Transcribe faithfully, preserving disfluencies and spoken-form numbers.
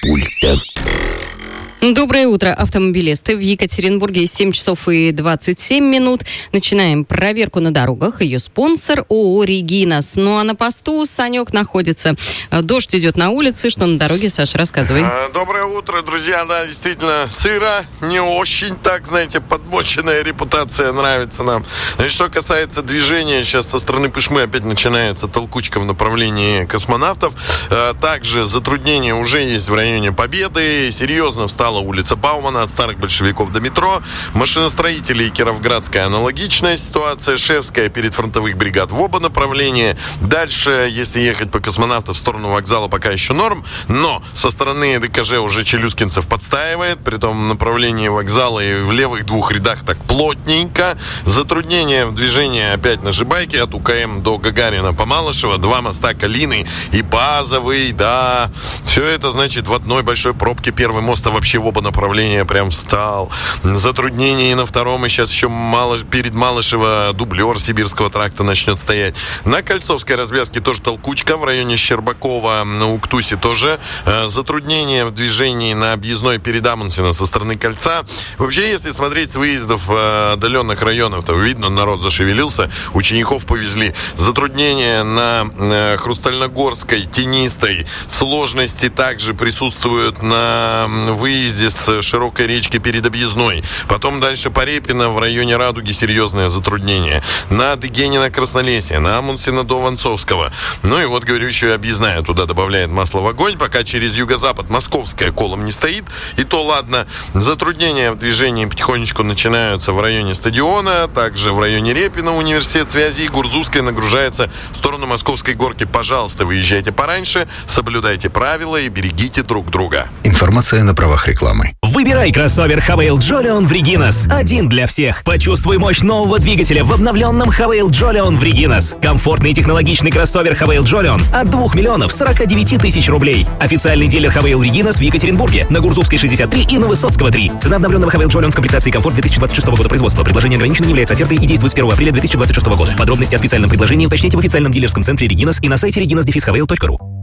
пульта. Доброе утро, автомобилисты. В Екатеринбурге семь часов и двадцать семь минут. Начинаем проверку на дорогах. Ее спонсор ООО «Регинас». Ну а на посту Санек находится. Дождь идет на улице. Что на дороге, Саша, рассказывай. Доброе утро, друзья. Да, действительно, сыро, не очень так, знаете, подмоченная репутация нравится нам. Значит, что касается движения, сейчас со стороны Пышмы опять начинается толкучка в направлении космонавтов. Также затруднения уже есть в районе Победы. Серьезно встала улица Баумана от Старых Большевиков до метро. Машиностроителей Кировградская аналогичная ситуация. Шефская перед фронтовых бригад в оба направления. Дальше, если ехать по космонавтов в сторону вокзала, пока еще норм. Но со стороны ДКЖ уже челюскинцев подстаивает. При том в направлении вокзала и в левых двух рядах так плотненько. Затруднения в движении опять на Жибайке от УКМ до Гагарина по Малышево. Два моста Калины и Базовый. Да, все это значит в одной большой пробке. Первый мост вообще в оба направления прям встал. Затруднения и на втором, и сейчас еще мало, перед Малышево дублер Сибирского тракта начнет стоять. На Кольцовской развязке тоже толкучка. В районе Щербакова на Уктусе тоже э, затруднения в движении на объездной перед Амундсена со стороны Кольца. Вообще, если смотреть с выездов э, отдаленных районов, то видно, народ зашевелился, учеников повезли. Затруднения на э, Хрустальногорской, Тенистой. Сложности также присутствуют на выезде с широкой речки перед объездной. Потом дальше по Репино в районе Радуги серьезное затруднение. На Адыгенина Краснолесье, на Амундсена до Вонцовского. Ну и вот, говорю, еще и объездная туда добавляет масло в огонь, пока через юго-запад Московская колом не стоит. И то ладно. Затруднения в движении потихонечку начинаются в районе стадиона, также в районе Репино университет связи и Гурзувская нагружается в сторону Московской горки. Пожалуйста, выезжайте пораньше, соблюдайте правила и берегите друг друга. Информация на правах рекламы. Выбирай кроссовер Хавейл Джолион в Регинас. Один для всех. Почувствуй мощь нового двигателя в обновленном Хавейл Джолион в Регинас. Комфортный и технологичный кроссовер Хавейл Джолион от двух миллионов сорок девять тысяч рублей. Официальный дилер Хавейл Регинас в Екатеринбурге. На Гурзувской шестьдесят три и на Высоцкого три. Цена обновленного Хавейл Джолион в комплектации комфорт две тысячи двадцать шестого года производства. Предложение ограничено, не является офертой и действует с первого апреля две тысячи двадцать шестого года. Подробности о специальном предложении уточните в официальном дилерском центре Регинас и на сайте reginas dash хавейл точка ру.